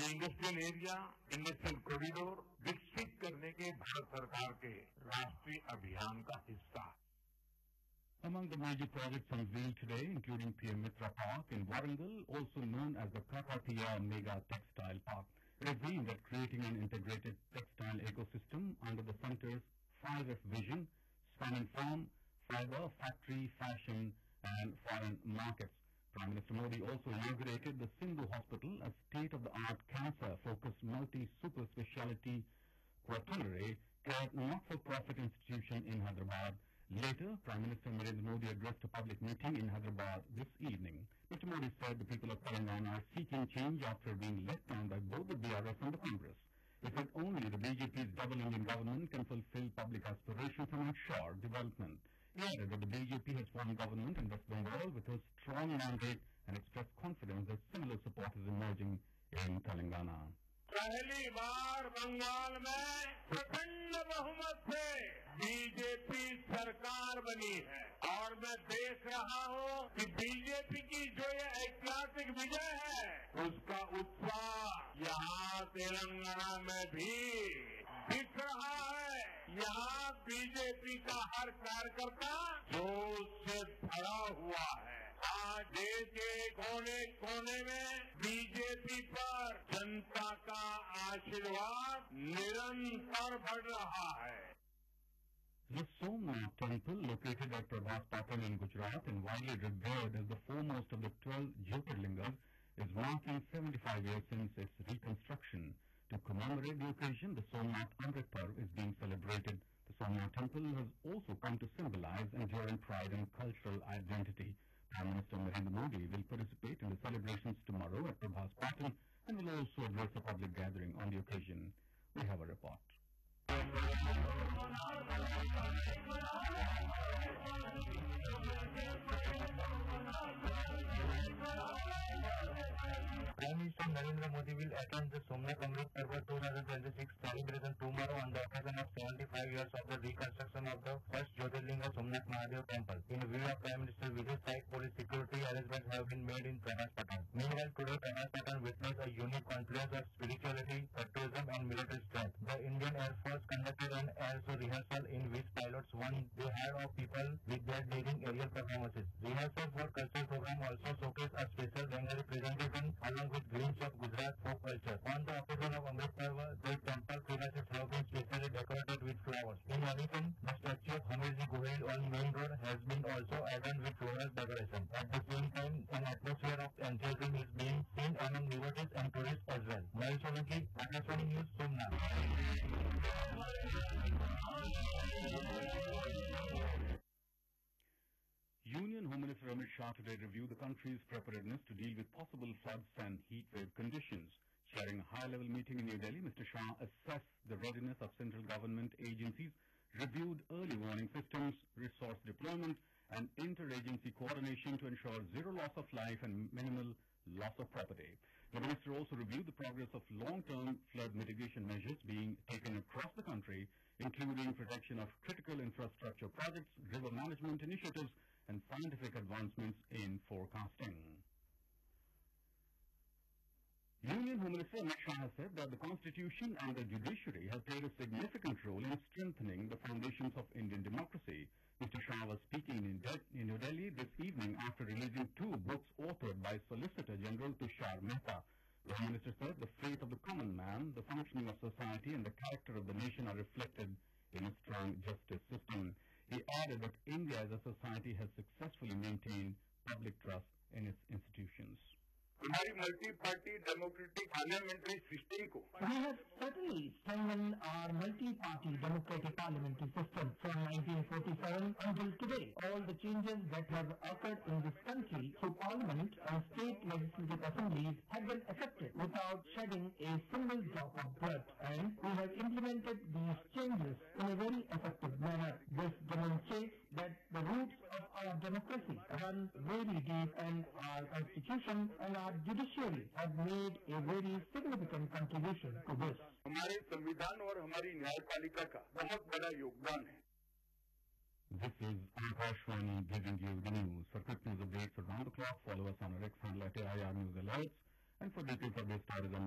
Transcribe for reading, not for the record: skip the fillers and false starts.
Industrial area, industrial corridor विकसित करने के भारत सरकार के राष्ट्रीय अभियान का हिस्सा है. Among the major projects unveiled today, including PM Mitra Park in Warangal, also known as the Kakatiya Mega Textile Park. It is aimed at creating an integrated textile ecosystem under the centre's 5F vision, spanning farm, fiber, factory, fashion and foreign markets. Prime Minister Modi also inaugurated the Sindhu Hospital, a state-of-the-art cancer-focused multi-super speciality quaternary care not-for-profit institution in Hyderabad. Later, Prime Minister Narendra Modi addressed a public meeting in Hyderabad this evening. Mr. Modi said the people of Telangana are seeking change after being let down by both the BRS and the Congress. He said only the BJP's double Indian government can fulfill public aspirations and ensure development. He added that the BJP has formed government in West Bengal with a strong mandate and expressed confidence that similar support is emerging in Telangana. पहली बार बंगाल में प्रचंड बहुमत से BJP सरकार बनी है और मैं देख रहा हूं कि बीजेपी की जो ये ऐतिहासिक विजय है उसका उत्साह यहाँ तेलंगाना में भी दिख रहा है. यहाँ बीजेपी का हर कार्यकर्ता जोश से भरा हुआ है. आज देश के कोने कोने में बीजेपी पर जनता का आशीर्वाद निरंतर बढ़ रहा है. The Somnath temple, located at Prabhas Patil in Gujarat and widely revered as the foremost of the 12 Jyotirlingas, is marking 75 years since its reconstruction. To commemorate the occasion, the Somnath Amrit Parv is being celebrated. The Somnath temple has also come to symbolize enduring pride and cultural identity. Prime Minister Narendra Modi will participate in the celebrations tomorrow at Prabhas Patil and will also address a public gathering on the occasion. We have a report. Prime Minister Narendra Modi will attend the Somnath Amrit Parv 2026 celebration tomorrow on the occasion of 75 years of the reconstruction of the first Jyotirlinga Somnath Mahadev temple. In view of Prime Minister Vijay, tight police security arrangements have been made in Prabhas Patil. Meanwhile, today Prabhas Patil witnessed a unique confluence of spirituality, patriotism and military strength. The Indian Air Force conducted an air show rehearsal in which pilots won the heart of people with their leading aerial performances. Rehearsal for cultural program also showcased a special Bengali presentation along with glimpse of Gujarat folk culture. On the occasion of Amrit Parv, the temple premises have been specially decorated with flowers. In addition, the statue of Hamirji Gohil on main road has been also adorned with floral decoration. At the same time, an atmosphere of enthusiasm is being seen among devotees and tourists as well. Mahil Solanki, Akashvani News, Somnath. Union Home Minister Amit Shah today reviewed the country's preparedness to deal with possible floods and heat wave conditions. Chairing a high-level meeting in New Delhi, Mr. Shah assessed the readiness of central government agencies, reviewed early warning systems, resource deployment, and interagency coordination to ensure zero loss of life and minimal loss of property. The minister also reviewed the progress of long-term flood mitigation measures being taken across the country, including protection of critical infrastructure projects, river management initiatives, and scientific advancements in forecasting. Union Home Minister Amit Shah has said that the Constitution and the judiciary have played a significant role in strengthening the foundations of Indian democracy. Mr. Shah was speaking in New Delhi this evening after releasing 2 books authored by Solicitor General Tushar Mehta. The Home Minister said the fate of the common man, the functioning of society, and the character of the nation are reflected in a strong justice system. He added that India as a society has successfully maintained public trust in its institutions. हमारी multi party democratic parliamentary system को We have certainly strengthened our multi-party democratic parliamentary system from 1947 until today. All the changes that have occurred in this country through parliament and state legislative assemblies have been effected without shedding a single drop of blood, and we have implemented these changes in a very effective manner. This demonstrates that the roots of our democracy run very deep, and our constitution and our judiciary have made a very significant contribution to this. हमारे संविधान और हमारी न्यायपालिका का बहुत बड़ा योगदान है. This is Akashvani giving you the news. For quick news updates around the clock, follow us on our X handle at AIR News Alerts, and for details of this stories on